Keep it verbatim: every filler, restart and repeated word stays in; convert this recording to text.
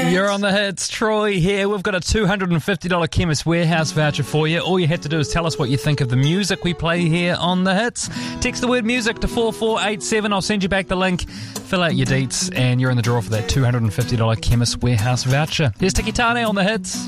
You're on the hits. Troy here. We've got a two hundred fifty dollars Chemist Warehouse voucher for you. All you have to do is tell us what you think of the music we play here on the hits. Text the word music to four four eight seven. I'll send you back the link. Fill out your deets and you're in the draw for that two hundred fifty dollars Chemist Warehouse voucher. Here's Tiki Tane on the hits.